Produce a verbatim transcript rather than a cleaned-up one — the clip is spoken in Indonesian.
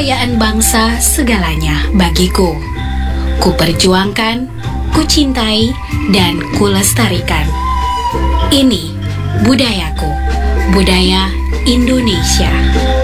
Kebudayaan bangsa segalanya bagiku. Ku perjuangkan, ku cintai, dan ku lestarikan. Ini budayaku, budaya Indonesia.